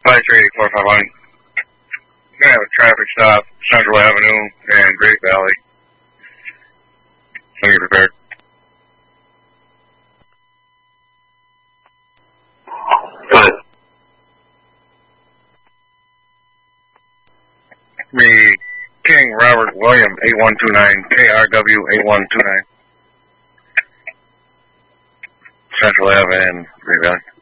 538-451. We're going to have a traffic stop, Central Avenue and Great Valley. So be prepared. Good. Me, King Robert William 8129, KRW 8129. Central Ave and Great Valley.